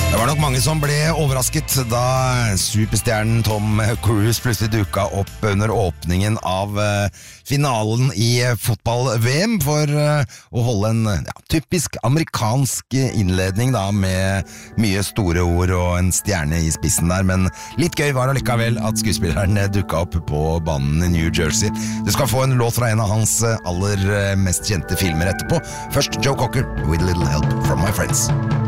Det var nok mange som ble overrasket da superstjernen Tom Cruise plutselig dukket opp under åpningen av finalen i fotball-VM for å holde en typisk amerikansk innledning da, med mye store ord og en stjerne i spissen der, men litt gøy var det likevel at skuespilleren dukket opp på banen i New Jersey. Du skal få en låt fra en av hans aller mest kjente filmer etterpå. Først Joe Cocker, With a Little Help from My Friends.